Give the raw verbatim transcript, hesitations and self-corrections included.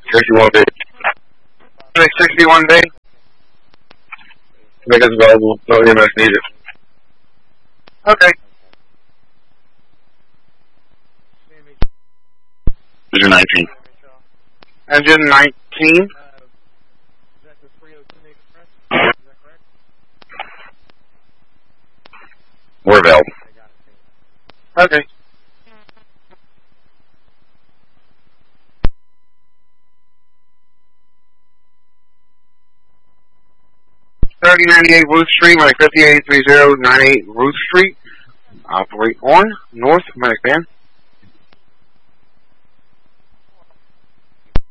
sixty-one bay. sixty-one bay. Make us available. No E M S needed. Okay. Engine nineteen. Engine nineteen. We're available. Okay. thirty ninety-eight Ruth Street, Medic fifty-eight three zero nine eight Ruth Street. Operate on North Medic Van.